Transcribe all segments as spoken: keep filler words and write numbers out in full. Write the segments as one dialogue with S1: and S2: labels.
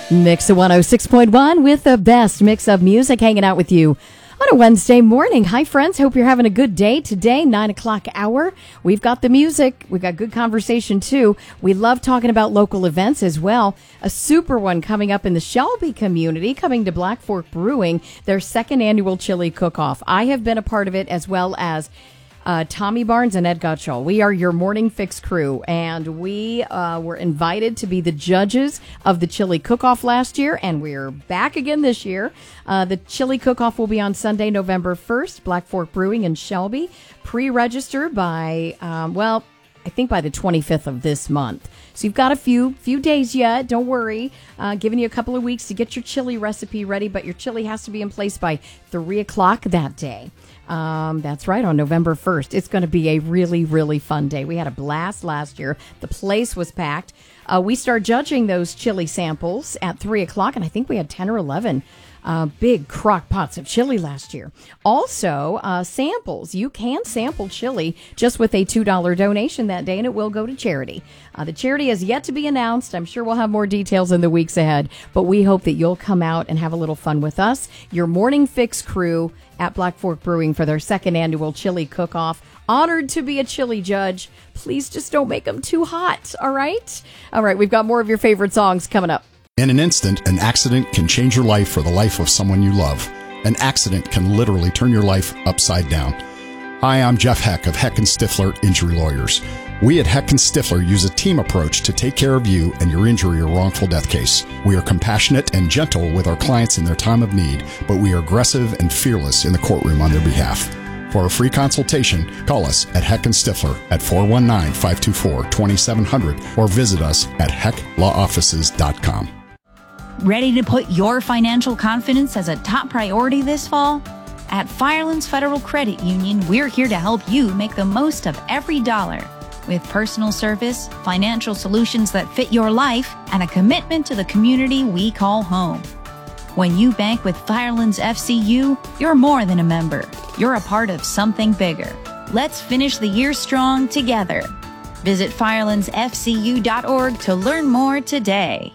S1: Mix of one oh six point one with the best mix of music, hanging out with you on a Wednesday morning. Hi, friends. Hope you're having a good day today, nine o'clock hour. We've got the music. We've got good conversation, too. We love talking about local events as well. A super one coming up in the Shelby community, coming to Black Fork Brewing, their second annual chili cook-off. I have been a part of it, as well as Uh, Tommy Barnes and Ed Gutschall. We are your Morning Fix crew, and we uh, were invited to be the judges of the Chili Cook-Off last year, and we're back again this year. Uh, the Chili Cook-Off will be on Sunday, November first, Black Fork Brewing in Shelby. Pre-register by, um, well, I think by the twenty-fifth of this month. So you've got a few few days yet. Don't worry. Uh, giving you a couple of weeks to get your chili recipe ready, but your chili has to be in place by three o'clock that day. Um, that's right, on November first. It's going to be a really, really fun day. We had a blast last year. The place was packed. Uh, we start judging those chili samples at three o'clock, and I think we had ten or eleven uh, big crock pots of chili last year. Also, uh, samples. You can sample chili just with a two dollar donation that day, and it will go to charity. Uh, the charity has yet to be announced. I'm sure we'll have more details in the weeks ahead, but we hope that you'll come out and have a little fun with us, your Morning Fix crew at Black Fork Brewing for their second annual chili cook-off. Honored to be a chili judge. Please just don't make them too hot, all right? All right, we've got more of your favorite songs coming up.
S2: In an instant, an accident can change your life or the life of someone you love. An accident can literally turn your life upside down. Hi, I'm Jeff Heck of Heck and Stifler Injury Lawyers. We at Heck and Stifler use a team approach to take care of you and your injury or wrongful death case. We are compassionate and gentle with our clients in their time of need, but we are aggressive and fearless in the courtroom on their behalf. For a free consultation, call us at Heck and Stifler at four one nine, five two four, two seven zero zero or visit us at heck law offices dot com.
S3: Ready to put your financial confidence as a top priority this fall? At Firelands Federal Credit Union, we're here to help you make the most of every dollar. With personal service, financial solutions that fit your life, and a commitment to the community we call home. When you bank with Firelands F C U, you're more than a member. You're a part of something bigger. Let's finish the year strong together. Visit firelands f c u dot org to learn more today.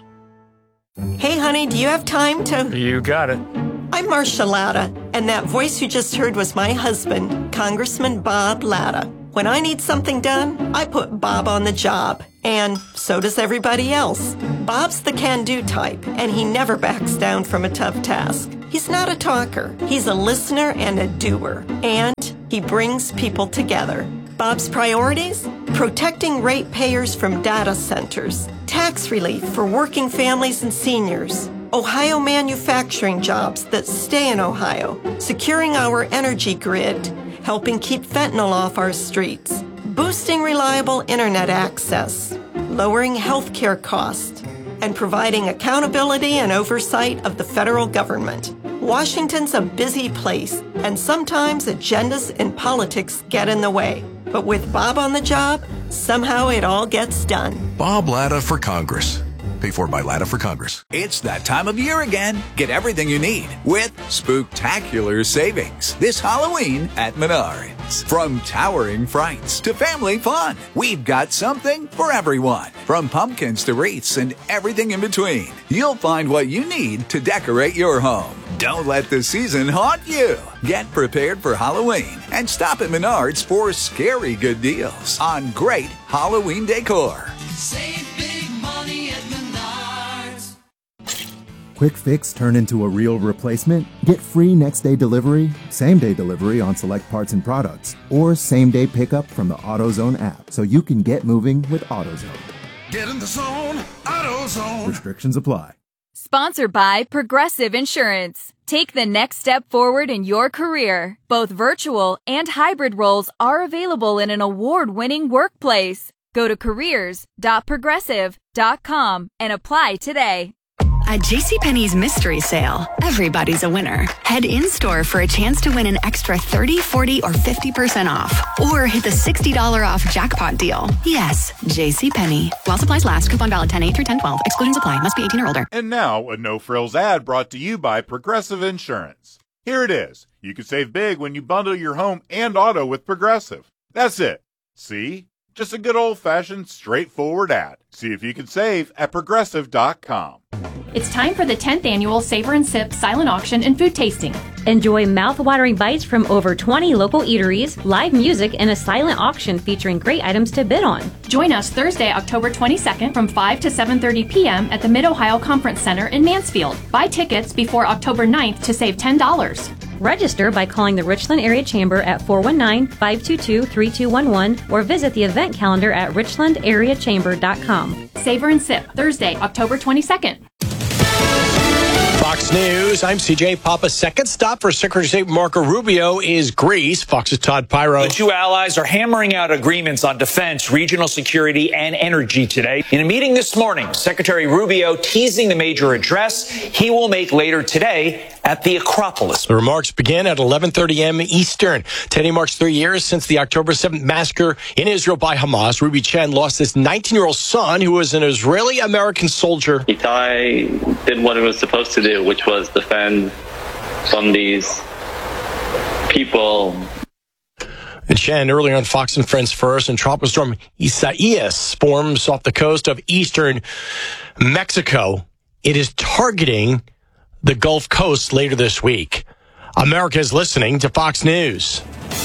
S4: Hey, honey, do you have time to...
S5: You got it.
S4: I'm Marcia Latta, and that voice you just heard was my husband, Congressman Bob Latta. When I need something done, I put Bob on the job, and so does everybody else. Bob's the can-do type, and he never backs down from a tough task. He's not a talker. He's a listener and a doer, and he brings people together. Bob's priorities? Protecting ratepayers from data centers, tax relief for working families and seniors, Ohio manufacturing jobs that stay in Ohio, securing our energy grid, helping keep fentanyl off our streets, boosting reliable internet access, lowering healthcare costs, and providing accountability and oversight of the federal government. Washington's a busy place, and sometimes agendas and politics get in the way. But with Bob on the job, somehow it all gets done.
S6: Bob Latta for Congress. Paid for by Latta for Congress.
S7: It's that time of year again. Get everything you need with spooktacular savings this Halloween at Menards. From towering frights to family fun, we've got something for everyone. From pumpkins to wreaths and everything in between, you'll find what you need to decorate your home. Don't let the season haunt you. Get prepared for Halloween and stop at Menards for scary good deals on great Halloween decor.
S8: Save big money at Menards.
S9: Quick fix turn into a real replacement? Get free next day delivery, same day delivery on select parts and products, or same day pickup from the AutoZone app so you can get moving with AutoZone.
S8: Get in the zone, AutoZone.
S9: Restrictions apply.
S10: Sponsored by Progressive Insurance. Take the next step forward in your career. Both virtual and hybrid roles are available in an award-winning workplace. Go to careers dot progressive dot com and apply today.
S11: At JCPenney's Mystery Sale, everybody's a winner. Head in-store for a chance to win an extra thirty, forty, or fifty percent off. Or hit the sixty dollars off jackpot deal. Yes, JCPenney. While supplies last, coupon valid ten eight through ten twelve. Excluding supply. Must be eighteen or older.
S12: And now, a no-frills ad brought to you by Progressive Insurance. Here it is. You can save big when you bundle your home and auto with Progressive. That's it. See? Just a good old-fashioned, straightforward ad. See if you can save at progressive dot com.
S5: It's time for the tenth annual Savor and Sip silent auction and food tasting.
S13: Enjoy mouth-watering bites from over twenty local eateries, live music, and a silent auction featuring great items to bid on.
S5: Join us Thursday, October twenty-second from five to seven thirty p.m. at the Mid-Ohio Conference Center in Mansfield. Buy tickets before October ninth to save ten dollars.
S13: Register by calling the Richland Area Chamber at four one nine, five two two, three two one one or visit the event calendar at richland area chamber dot com.
S5: Savor and Sip, Thursday, October twenty-second.
S14: Fox News, I'm C J Papa. Second stop for Secretary of State Marco Rubio is Greece. Fox's Todd Pyro.
S15: The two allies are hammering out agreements on defense, regional security, and energy today. In a meeting this morning, Secretary Rubio teasing the major address he will make later today at the Acropolis.
S14: The remarks begin at eleven thirty a.m. Eastern. Today marks three years since the October seventh massacre in Israel by Hamas. Ruby Chen lost his nineteen-year-old son, who was an Israeli-American soldier.
S16: Itai did what it was supposed to do, which was defend from these people.
S14: And Chen, earlier on Fox and Friends First, and tropical storm Isaias forms off the coast of eastern Mexico. It is targeting the Gulf Coast later this week. America is listening to Fox News.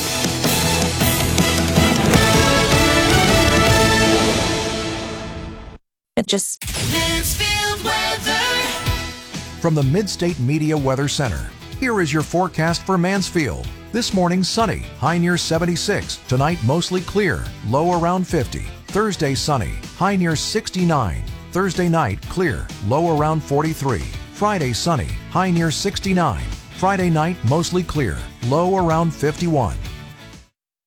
S17: It just...
S8: Mansfield weather.
S18: From the Midstate Media Weather Center, here is your forecast for Mansfield. This morning, sunny, high near seventy-six. Tonight, mostly clear, low around fifty. Thursday, sunny, high near sixty-nine. Thursday night, clear, low around forty-three. Friday, sunny, high near sixty-nine. Friday night, mostly clear, low around fifty-one.